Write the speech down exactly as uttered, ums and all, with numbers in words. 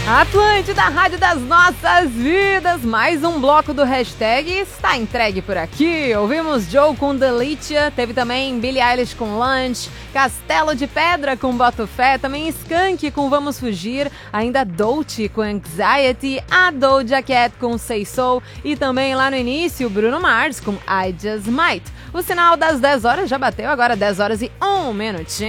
Atlântida, Rádio das Nossas Vidas, mais um bloco do Hashtag está entregue por aqui. Ouvimos Joe com Delicia, teve também Billie Eilish com Lunch, Castelo de Pedra com Boto Fé, também Skank com Vamos Fugir, ainda Dolce com Anxiety, a Doja Cat com Say So e também lá no início Bruno Mars com I Just Might. O sinal das dez horas já bateu, agora dez horas e um minutinho.